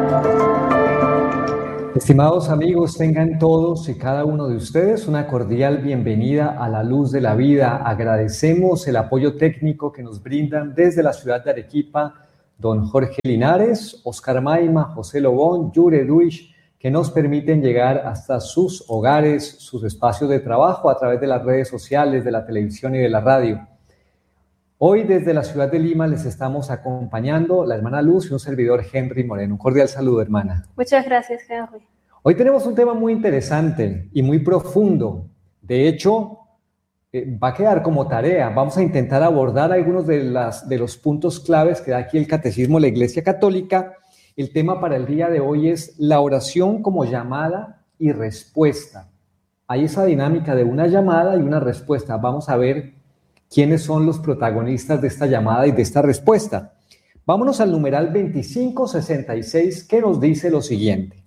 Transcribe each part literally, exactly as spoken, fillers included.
Estimados amigos, tengan todos y cada uno de ustedes una cordial bienvenida a La Luz de la Vida. Agradecemos el apoyo técnico que nos brindan desde la ciudad de Arequipa, don Jorge Linares, Oscar Maima, José Lobón, Yure Duish, que nos permiten llegar hasta sus hogares, sus espacios de trabajo a través de las redes sociales, de la televisión y de la radio. Hoy desde la ciudad de Lima les estamos acompañando la hermana Luz y un servidor Henry Moreno. Un cordial saludo, hermana. Muchas gracias, Henry. Hoy tenemos un tema muy interesante y muy profundo. De hecho, eh, va a quedar como tarea. Vamos a intentar abordar algunos de, las, de los puntos claves que da aquí el Catecismo de la Iglesia Católica. El tema para el día de hoy es la oración como llamada y respuesta. Hay esa dinámica de una llamada y una respuesta. Vamos a ver quiénes son los protagonistas de esta llamada y de esta respuesta. Vámonos al numeral veinticinco sesenta y seis, que nos dice lo siguiente.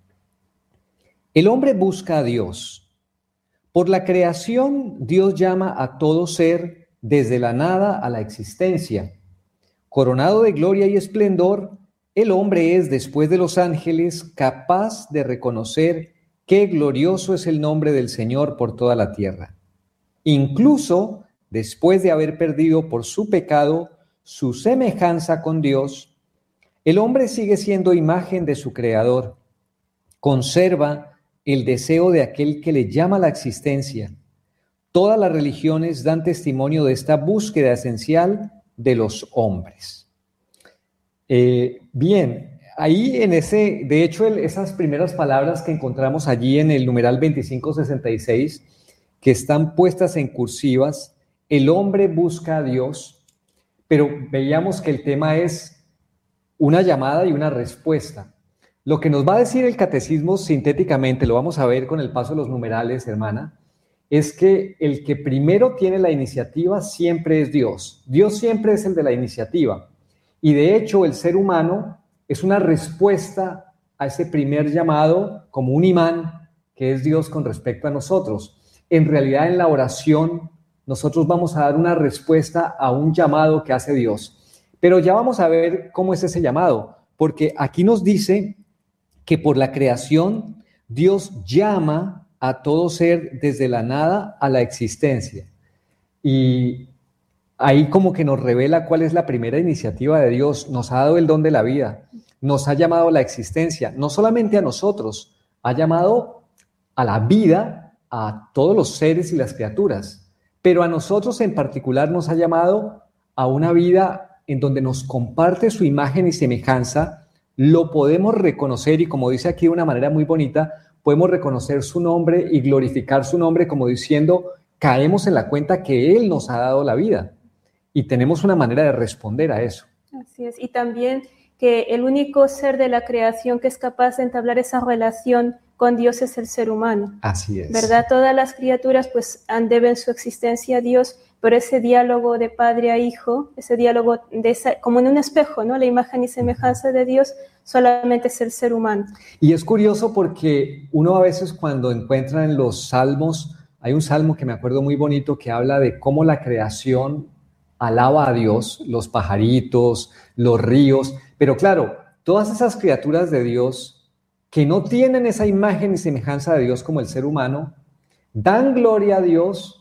El hombre busca a Dios. Por la creación, Dios llama a todo ser desde la nada a la existencia. Coronado de gloria y esplendor, el hombre es, después de los ángeles, capaz de reconocer qué glorioso es el nombre del Señor por toda la tierra. Incluso después de haber perdido por su pecado su semejanza con Dios, el hombre sigue siendo imagen de su Creador. Conserva el deseo de aquel que le llama a la existencia. Todas las religiones dan testimonio de esta búsqueda esencial de los hombres. Eh, bien, ahí en ese, de hecho, el, esas primeras palabras que encontramos allí en el numeral veinticinco sesenta y seis, que están puestas en cursivas, el hombre busca a Dios, pero veíamos que el tema es una llamada y una respuesta. Lo que nos va a decir el catecismo sintéticamente, lo vamos a ver con el paso de los numerales, hermana, es que el que primero tiene la iniciativa siempre es Dios. Dios siempre es el de la iniciativa. Y de hecho el ser humano es una respuesta a ese primer llamado como un imán que es Dios con respecto a nosotros. En realidad en la oración nosotros vamos a dar una respuesta a un llamado que hace Dios. Pero ya vamos a ver cómo es ese llamado, porque aquí nos dice que por la creación Dios llama a todo ser desde la nada a la existencia. Y ahí como que nos revela cuál es la primera iniciativa de Dios. Nos ha dado el don de la vida, nos ha llamado a la existencia, no solamente a nosotros, ha llamado a la vida a todos los seres y las criaturas, pero a nosotros en particular nos ha llamado a una vida en donde nos comparte su imagen y semejanza. Lo podemos reconocer y, como dice aquí de una manera muy bonita, podemos reconocer su nombre y glorificar su nombre como diciendo, caemos en la cuenta que Él nos ha dado la vida y tenemos una manera de responder a eso. Así es, y también que el único ser de la creación que es capaz de entablar esa relación con Dios es el ser humano. Así es. ¿Verdad? Todas las criaturas pues deben su existencia a Dios, pero ese diálogo de padre a hijo, ese diálogo de esa, como en un espejo, ¿no? La imagen y semejanza de Dios solamente es el ser humano. Y es curioso porque uno a veces cuando encuentra en los salmos, hay un salmo que me acuerdo muy bonito que habla de cómo la creación alaba a Dios, los pajaritos, los ríos, pero claro, todas esas criaturas de Dios que no tienen esa imagen y semejanza de Dios como el ser humano, dan gloria a Dios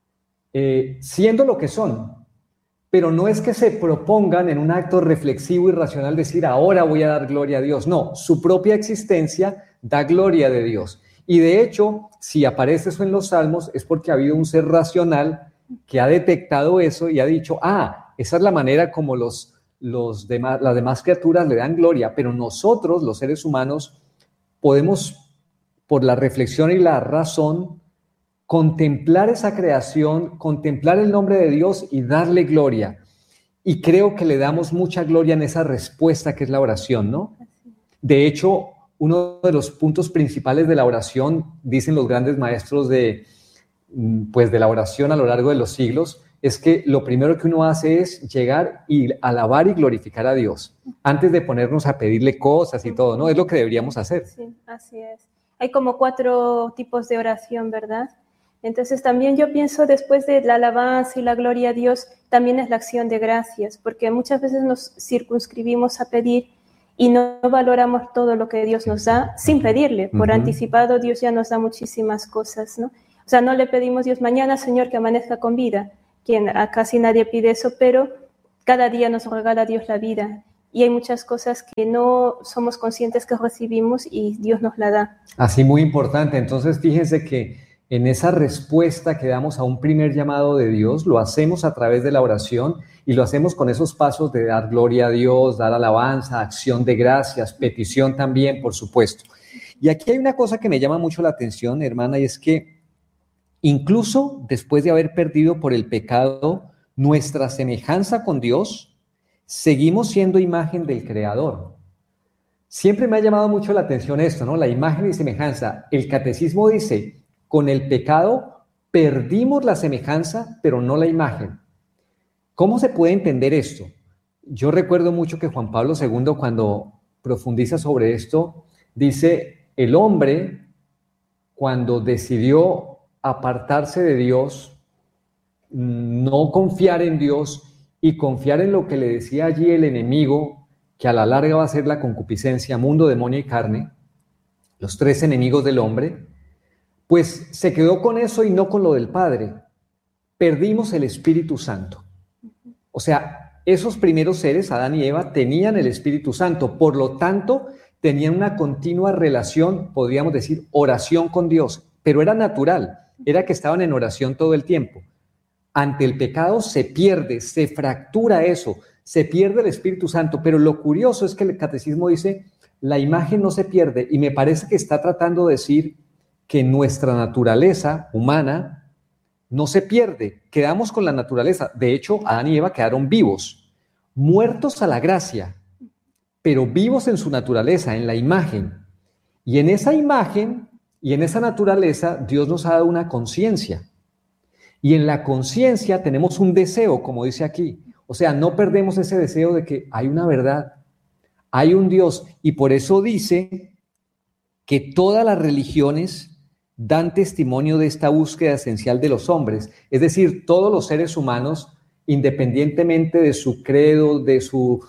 eh, siendo lo que son, pero no es que se propongan en un acto reflexivo y racional decir ahora voy a dar gloria a Dios, no, su propia existencia da gloria de Dios. Y de hecho, si aparece eso en los salmos es porque ha habido un ser racional que ha detectado eso y ha dicho, ah, esa es la manera como los, los demás, las demás criaturas le dan gloria, pero nosotros, los seres humanos, podemos, por la reflexión y la razón, contemplar esa creación, contemplar el nombre de Dios y darle gloria. Y creo que le damos mucha gloria en esa respuesta que es la oración, ¿no? De hecho, uno de los puntos principales de la oración, dicen los grandes maestros de, pues, de la oración a lo largo de los siglos, es que lo primero que uno hace es llegar y alabar y glorificar a Dios, antes de ponernos a pedirle cosas y todo, ¿no? Es lo que deberíamos hacer. Sí, así es. Hay como cuatro tipos de oración, ¿verdad? Entonces también yo pienso después de la alabanza y la gloria a Dios, también es la acción de gracias, porque muchas veces nos circunscribimos a pedir y no valoramos todo lo que Dios nos da sin pedirle. Por uh-huh. anticipado, Dios ya nos da muchísimas cosas, ¿no? O sea, no le pedimos Dios mañana, Señor, que amanezca con vida. Quien, a casi nadie pide eso, pero cada día nos regala Dios la vida. Y hay muchas cosas que no somos conscientes que recibimos y Dios nos la da. Así, muy importante. Entonces, fíjense que en esa respuesta que damos a un primer llamado de Dios, lo hacemos a través de la oración y lo hacemos con esos pasos de dar gloria a Dios, dar alabanza, acción de gracias, petición también, por supuesto. Y aquí hay una cosa que me llama mucho la atención, hermana, y es que incluso después de haber perdido por el pecado nuestra semejanza con Dios, seguimos siendo imagen del Creador. Siempre me ha llamado mucho la atención esto, ¿no? La imagen y semejanza. El catecismo dice, con el pecado perdimos la semejanza, pero no la imagen. ¿Cómo se puede entender esto? Yo recuerdo mucho que Juan Pablo segundo, cuando profundiza sobre esto, dice, el hombre, cuando decidió apartarse de Dios, no confiar en Dios y confiar en lo que le decía allí el enemigo, que a la larga va a ser la concupiscencia, mundo, demonio y carne, los tres enemigos del hombre, pues se quedó con eso y no con lo del Padre. Perdimos el Espíritu Santo. O sea, esos primeros seres, Adán y Eva, tenían el Espíritu Santo, por lo tanto, tenían una continua relación, podríamos decir, oración con Dios, pero era natural, era que estaban en oración todo el tiempo. Ante el pecado se pierde, se fractura eso, se pierde el Espíritu Santo, pero lo curioso es que el catecismo dice, la imagen no se pierde, y me parece que está tratando de decir que nuestra naturaleza humana no se pierde, quedamos con la naturaleza. De hecho, Adán y Eva quedaron vivos, muertos a la gracia, pero vivos en su naturaleza, en la imagen. Y en esa imagen y en esa naturaleza Dios nos ha dado una conciencia. Y en la conciencia tenemos un deseo, como dice aquí. O sea, no perdemos ese deseo de que hay una verdad, hay un Dios. Y por eso dice que todas las religiones dan testimonio de esta búsqueda esencial de los hombres. Es decir, todos los seres humanos, independientemente de su credo, de su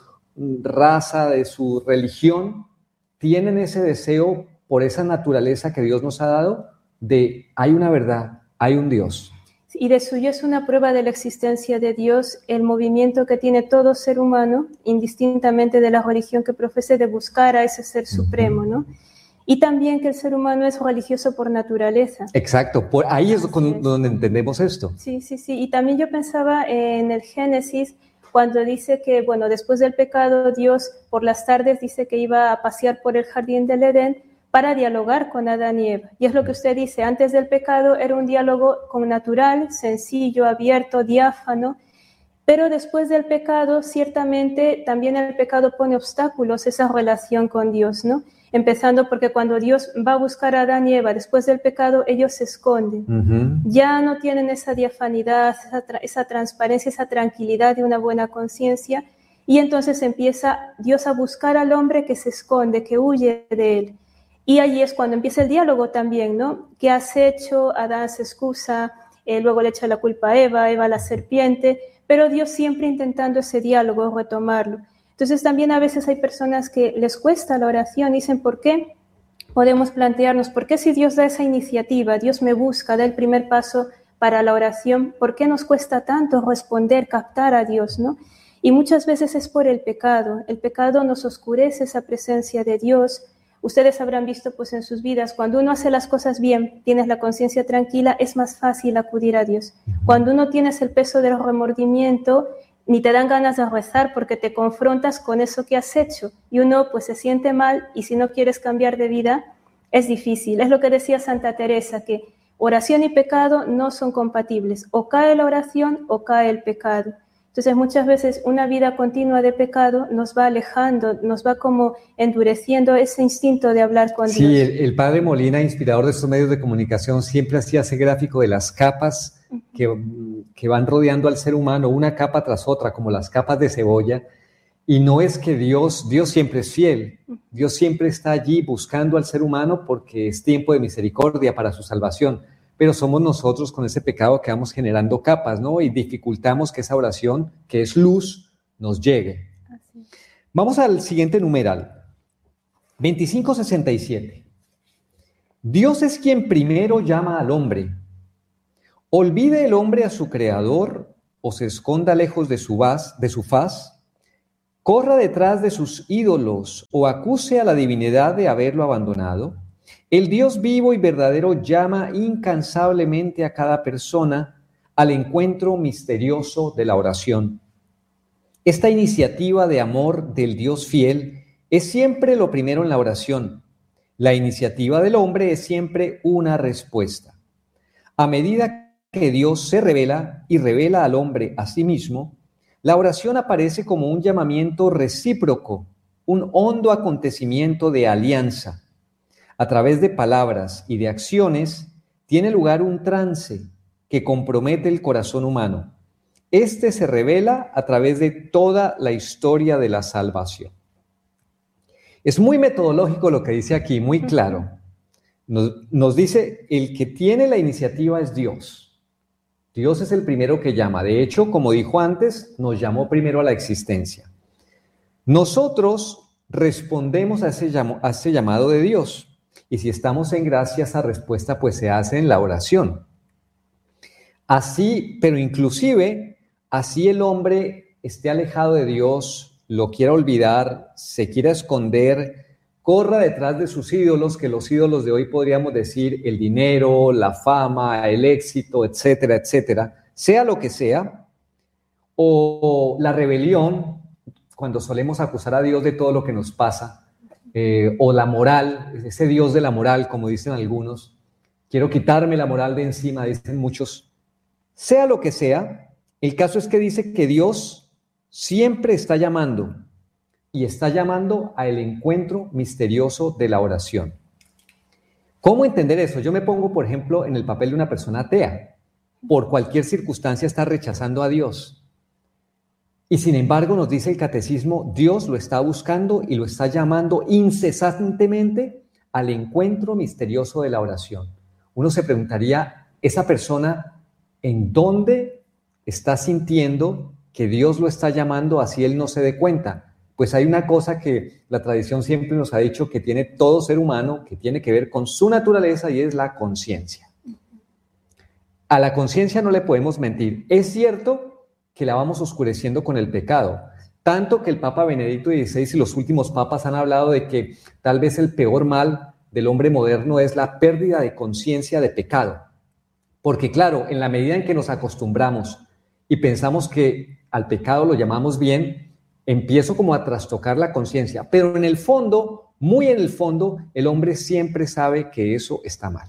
raza, de su religión, tienen ese deseo por esa naturaleza que Dios nos ha dado de hay una verdad, hay un Dios. Y de suyo es una prueba de la existencia de Dios el movimiento que tiene todo ser humano, indistintamente de la religión que profese, de buscar a ese ser supremo, ¿no? Y también que el ser humano es religioso por naturaleza. Exacto, por ahí es, con, donde entendemos esto. Sí, sí, sí. Y también yo pensaba en el Génesis, cuando dice que, bueno, después del pecado, Dios por las tardes dice que iba a pasear por el jardín del Edén para dialogar con Adán y Eva. Y es lo que usted dice, antes del pecado era un diálogo como natural, sencillo, abierto, diáfano, pero después del pecado, ciertamente, también el pecado pone obstáculos a esa relación con Dios, ¿no? Empezando porque cuando Dios va a buscar a Adán y Eva después del pecado, ellos se esconden. Uh-huh. Ya no tienen esa diafanidad, esa, tra- esa transparencia, esa tranquilidad de una buena conciencia, y entonces empieza Dios a buscar al hombre que se esconde, que huye de él. Y allí es cuando empieza el diálogo también, ¿no? ¿Qué has hecho? Adán se excusa, eh, luego le echa la culpa a Eva, Eva a la serpiente, pero Dios siempre intentando ese diálogo, retomarlo. Entonces también a veces hay personas que les cuesta la oración y dicen, ¿por qué? Podemos plantearnos, ¿por qué si Dios da esa iniciativa, Dios me busca, da el primer paso para la oración, ¿por qué nos cuesta tanto responder, captar a Dios, ¿no? Y muchas veces es por el pecado. El pecado nos oscurece esa presencia de Dios. Ustedes habrán visto pues en sus vidas, cuando uno hace las cosas bien, tienes la conciencia tranquila, es más fácil acudir a Dios. Cuando uno tienes el peso del remordimiento, ni te dan ganas de rezar porque te confrontas con eso que has hecho. Y uno pues se siente mal y si no quieres cambiar de vida, es difícil. Es lo que decía Santa Teresa, que oración y pecado no son compatibles. O cae la oración o cae el pecado. Entonces muchas veces una vida continua de pecado nos va alejando, nos va como endureciendo ese instinto de hablar con sí, Dios. Sí, el, el padre Molina, inspirador de estos medios de comunicación, siempre hacía ese gráfico de las capas que, que van rodeando al ser humano, una capa tras otra, como las capas de cebolla. Y no es que Dios, Dios siempre es fiel, Dios siempre está allí buscando al ser humano porque es tiempo de misericordia para su salvación. Pero somos nosotros con ese pecado que vamos generando capas, ¿no? Y dificultamos que esa oración, que es luz, nos llegue. Así. Vamos al siguiente numeral. veinticinco sesenta y siete. Dios es quien primero llama al hombre. Olvide el hombre a su creador o se esconda lejos de su, vaz, de su faz, corra detrás de sus ídolos o acuse a la divinidad de haberlo abandonado. El Dios vivo y verdadero llama incansablemente a cada persona al encuentro misterioso de la oración. Esta iniciativa de amor del Dios fiel es siempre lo primero en la oración. La iniciativa del hombre es siempre una respuesta. A medida que Dios se revela y revela al hombre a sí mismo, la oración aparece como un llamamiento recíproco, un hondo acontecimiento de alianza. A través de palabras y de acciones tiene lugar un trance que compromete el corazón humano. Este se revela a través de toda la historia de la salvación. Es muy metodológico lo que dice aquí, muy claro. Nos, nos dice, el que tiene la iniciativa es Dios. Dios es el primero que llama. De hecho, como dijo antes, nos llamó primero a la existencia. Nosotros respondemos a ese, llamo, a ese llamado de Dios. Y si estamos en gracia, esa respuesta pues se hace en la oración. Así, pero inclusive, así el hombre esté alejado de Dios, lo quiera olvidar, se quiera esconder, corra detrás de sus ídolos, que los ídolos de hoy podríamos decir el dinero, la fama, el éxito, etcétera, etcétera, sea lo que sea, o la rebelión, cuando solemos acusar a Dios de todo lo que nos pasa, eh, o la moral, ese Dios de la moral, como dicen algunos, quiero quitarme la moral de encima, dicen muchos, sea lo que sea, el caso es que dice que Dios siempre está llamando y está llamando al encuentro misterioso de la oración. ¿Cómo entender eso? Yo me pongo, por ejemplo, en el papel de una persona atea. Por cualquier circunstancia está rechazando a Dios. Y sin embargo nos dice el catecismo, Dios lo está buscando y lo está llamando incesantemente al encuentro misterioso de la oración. Uno se preguntaría, ¿esa persona en dónde está sintiendo que Dios lo está llamando así él no se dé cuenta? Pues hay una cosa que la tradición siempre nos ha dicho que tiene todo ser humano, que tiene que ver con su naturaleza y es la conciencia. A la conciencia no le podemos mentir. Es cierto que la vamos oscureciendo con el pecado, tanto que el Papa Benedicto dieciséis y los últimos papas han hablado de que tal vez el peor mal del hombre moderno es la pérdida de conciencia de pecado. Porque claro, en la medida en que nos acostumbramos y pensamos que al pecado lo llamamos bien, empiezo como a trastocar la conciencia, pero en el fondo, muy en el fondo, el hombre siempre sabe que eso está mal.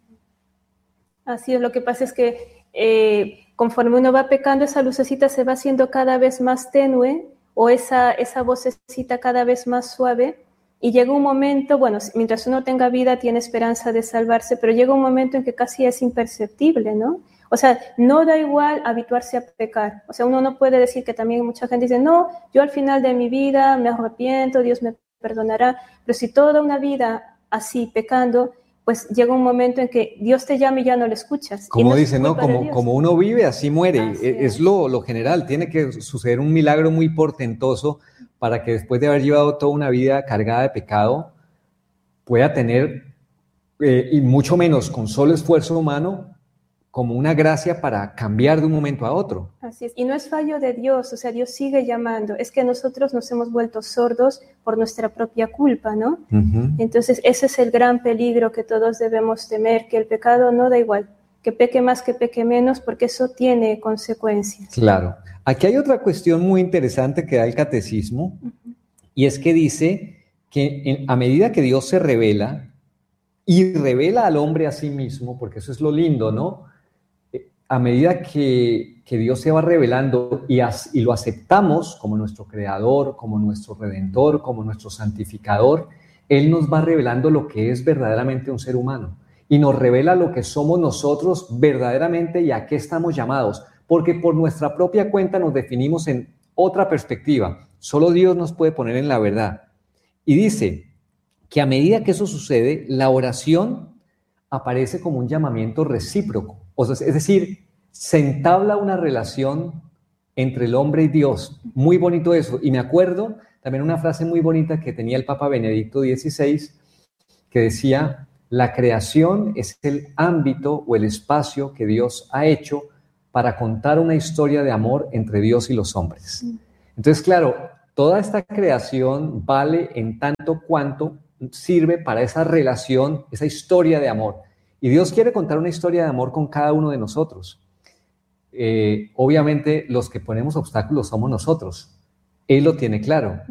Así es, lo que pasa es que eh, conforme uno va pecando, esa lucecita se va haciendo cada vez más tenue o esa, esa vocecita cada vez más suave y llega un momento, bueno, mientras uno tenga vida tiene esperanza de salvarse, pero llega un momento en que casi es imperceptible, ¿no? O sea, no da igual habituarse a pecar. O sea, uno no puede decir que también mucha gente dice, no, yo al final de mi vida me arrepiento, Dios me perdonará. Pero si toda una vida así pecando, pues llega un momento en que Dios te llama y ya no le escuchas. Como no dice, ¿no? Como, como uno vive, así muere. Así es, es lo, lo general. Tiene que suceder un milagro muy portentoso para que después de haber llevado toda una vida cargada de pecado, pueda tener, eh, y mucho menos con solo esfuerzo humano, como una gracia para cambiar de un momento a otro. Así es, y no es fallo de Dios, o sea, Dios sigue llamando, es que nosotros nos hemos vuelto sordos por nuestra propia culpa, ¿no? Uh-huh. Entonces, ese es el gran peligro que todos debemos temer, que el pecado no da igual, que peque más, que peque menos, porque eso tiene consecuencias. Claro. Aquí hay otra cuestión muy interesante que da el catecismo, uh-huh. y es que dice que en, a medida que Dios se revela, y revela al hombre a sí mismo, porque eso es lo lindo, ¿no? A medida que, que Dios se va revelando y, as, y lo aceptamos como nuestro creador, como nuestro redentor, como nuestro santificador, Él nos va revelando lo que es verdaderamente un ser humano y nos revela lo que somos nosotros verdaderamente y a qué estamos llamados, porque por nuestra propia cuenta nos definimos en otra perspectiva. Solo Dios nos puede poner en la verdad. Y dice que a medida que eso sucede, la oración aparece como un llamamiento recíproco. O sea, es decir, se entabla una relación entre el hombre y Dios. Muy bonito eso. Y me acuerdo también una frase muy bonita que tenía el Papa Benedicto dieciséis, que decía: la creación es el ámbito o el espacio que Dios ha hecho para contar una historia de amor entre Dios y los hombres. Entonces, claro, toda esta creación vale en tanto cuanto sirve para esa relación, esa historia de amor. Y Dios quiere contar una historia de amor con cada uno de nosotros. Eh, obviamente, los que ponemos obstáculos somos nosotros. Él lo tiene claro.